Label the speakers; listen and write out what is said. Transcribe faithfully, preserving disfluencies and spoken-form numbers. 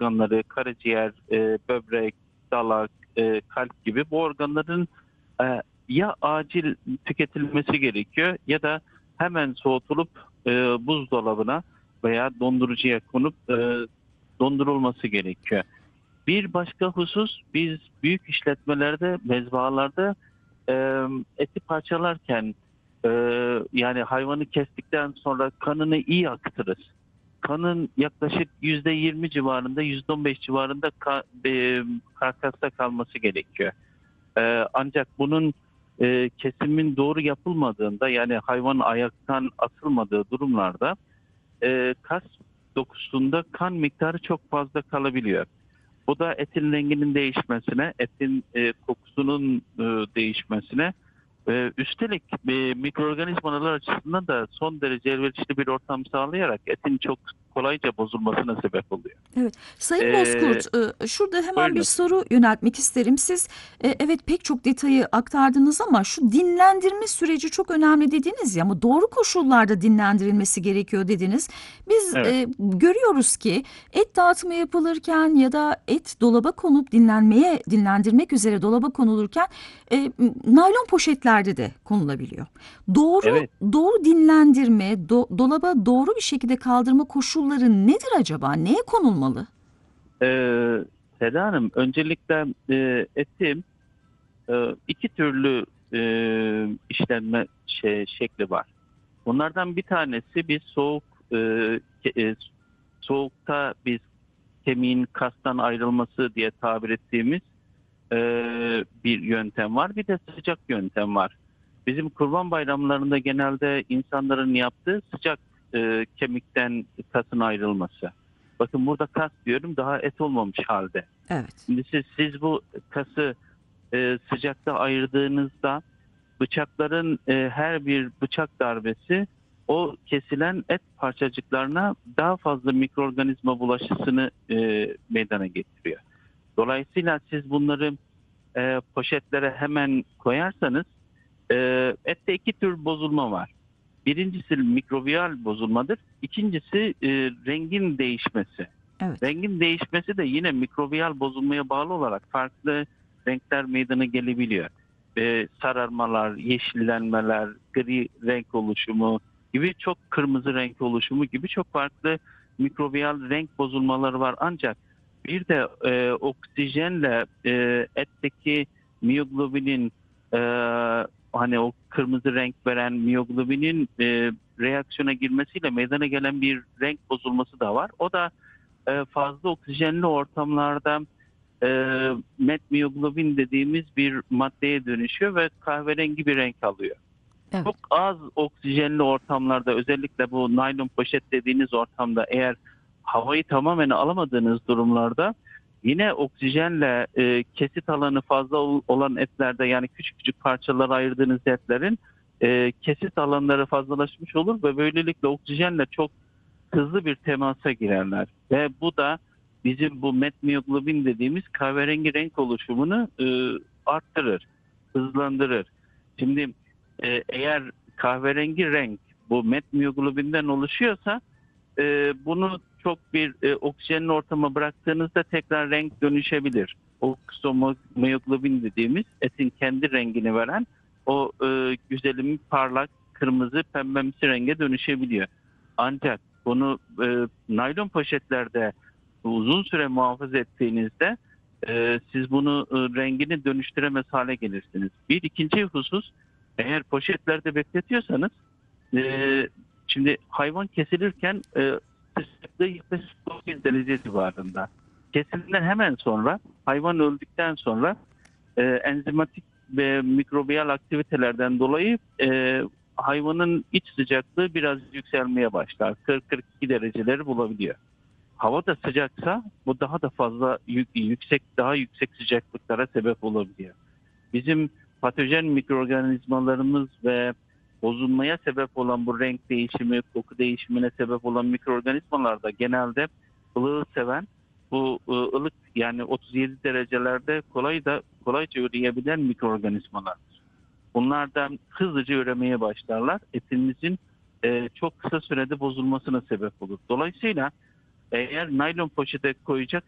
Speaker 1: organları, karaciğer, e, böbrek, dalak, e, kalp gibi bu organların e, ya acil tüketilmesi gerekiyor ya da hemen soğutulup e, buzdolabına veya dondurucuya konup e, dondurulması gerekiyor. Bir başka husus, biz büyük işletmelerde, mezbahalarda e, eti parçalarken e, yani hayvanı kestikten sonra kanını iyi akıtırız. Kanın yaklaşık yüzde yirmi civarında, yüzde on beş civarında ka, e, karkasta kalması gerekiyor. E, ancak bunun e, kesimin doğru yapılmadığında, yani hayvan ayaktan asılmadığı durumlarda e, kas dokusunda kan miktarı çok fazla kalabiliyor. Bu da etin renginin değişmesine, etin e, kokusunun e, değişmesine, e, üstelik e, mikroorganizmalar açısından da son derece elverişli bir ortam sağlayarak etin çok kolayca bozulmasına sebep oluyor.
Speaker 2: Evet. Sayın
Speaker 1: E,
Speaker 2: Bozkurt, e, şurada hemen bir
Speaker 1: buyurun.
Speaker 2: soru yöneltmek isterim. Siz e, evet pek çok detayı aktardınız ama şu dinlendirme süreci çok önemli dediniz ya, ama doğru koşullarda dinlendirilmesi gerekiyor dediniz. Biz
Speaker 1: Evet,
Speaker 2: e, görüyoruz ki et dağıtımı yapılırken ya da et dolaba konup dinlenmeye, dinlendirmek üzere dolaba konulurken e, naylon poşetlerde de konulabiliyor. Doğru
Speaker 1: evet.
Speaker 2: doğru dinlendirme, do- dolaba doğru bir şekilde kaldırma koşulları nedir acaba? Neye konulmalı?
Speaker 1: E, Seda Hanım, öncelikle e, etin e, iki türlü e, işlenme şey, şekli var. Bunlardan bir tanesi bir soğuk e, ke- e, soğukta biz kemiğin kastan ayrılması diye tabir ettiğimiz e, bir yöntem var. Bir de sıcak yöntem var. Bizim kurban bayramlarında genelde insanların yaptığı sıcak e, kemikten kasın ayrılması. Bakın, burada kas diyorum, daha et olmamış halde.
Speaker 2: Evet.
Speaker 1: Şimdi siz, siz bu kası e, sıcakta ayırdığınızda bıçakların e, her bir bıçak darbesi o kesilen et parçacıklarına daha fazla mikroorganizma bulaşısını e, meydana getiriyor. Dolayısıyla siz bunları e, poşetlere hemen koyarsanız e, ette iki tür bozulma var. Birincisi mikrobiyal bozulmadır. İkincisi e, rengin değişmesi.
Speaker 2: Evet.
Speaker 1: Rengin değişmesi de yine mikrobiyal bozulmaya bağlı olarak farklı renkler meydana gelebiliyor. E, sararmalar, yeşillenmeler, gri renk oluşumu gibi, çok kırmızı renk oluşumu gibi çok farklı mikrobiyal renk bozulmaları var. Ancak bir de e, oksijenle e, etteki miyoglobinin e, hani o kırmızı renk veren miyoglobinin e, reaksiyona girmesiyle meydana gelen bir renk bozulması da var. O da e, fazla oksijenli ortamlarda e, metmiyoglobin dediğimiz bir maddeye dönüşüyor ve kahverengi bir renk alıyor.
Speaker 2: Evet.
Speaker 1: Çok az oksijenli ortamlarda, özellikle bu naylon poşet dediğiniz ortamda, eğer havayı tamamen alamadığınız durumlarda yine oksijenle e, kesit alanı fazla ol- olan etlerde, yani küçük küçük parçalara ayırdığınız etlerin e, kesit alanları fazlalaşmış olur ve böylelikle oksijenle çok hızlı bir temasa girerler. Ve bu da bizim bu metmiyoglobin dediğimiz kahverengi renk oluşumunu e, arttırır, hızlandırır. Şimdi e, eğer kahverengi renk bu metmiyoglobinden oluşuyorsa e, bunu çok bir e, oksijenli ortama bıraktığınızda tekrar renk dönüşebilir. Oksomoglobin dediğimiz etin kendi rengini veren o e, güzelim parlak kırmızı pembemsi renge dönüşebiliyor. Ancak bunu e, naylon poşetlerde uzun süre muhafaza ettiğinizde e, siz bunu e, rengini dönüştüremez hale gelirsiniz. Bir ikinci husus, eğer poşetlerde bekletiyorsanız e, şimdi hayvan kesilirken e, sıcaklığı yaklaşık dokuz derece civarında. Kesimden hemen sonra, hayvan öldükten sonra e, enzimatik ve mikrobiyal aktivitelerden dolayı e, hayvanın iç sıcaklığı biraz yükselmeye başlar. kırk kırk iki dereceleri bulabiliyor. Hava da sıcaksa bu daha da fazla yük- yüksek, daha yüksek sıcaklıklara sebep olabiliyor. Bizim patojen mikroorganizmalarımız ve bozulmaya sebep olan bu renk değişimi, koku değişimine sebep olan mikroorganizmalar da genelde ılığı seven, bu e, ılık, yani otuz yedi derecelerde kolay da kolayca üreyebilen mikroorganizmalar. Bunlar da hızlıca üremeye başlarlar. Etimizin e, çok kısa sürede bozulmasına sebep olur. Dolayısıyla eğer naylon poşete koyacak